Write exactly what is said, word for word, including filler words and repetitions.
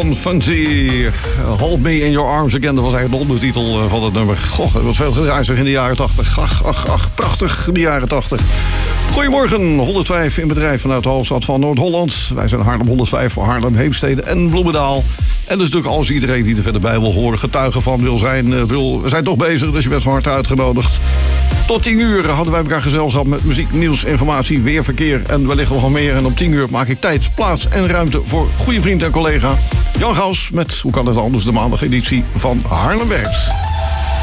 John Fancy. Hold Me in Your Arms Again. Dat was eigenlijk de ondertitel van het nummer. Goh, dat was veel gedraaid in de jaren tachtig. Ach, ach, ach, prachtig, de jaren tachtig. Goedemorgen, honderdvijf in bedrijf vanuit de hoofdstad van Noord-Holland. Wij zijn Haarlem honderdvijf voor Haarlem, Heemstede en Bloemendaal. En dus natuurlijk als iedereen die er verder bij wil horen, getuige van wil zijn, wil, we zijn toch bezig, dus je bent van harte uitgenodigd. Tot tien uur hadden wij elkaar gezelschap met muziek, nieuws, informatie, weer, verkeer en wellicht nog meer. En om tien uur maak ik tijd, plaats en ruimte voor goede vriend en collega Jan Gaus met, hoe kan het anders, de maandageditie van Haarlem Werkt.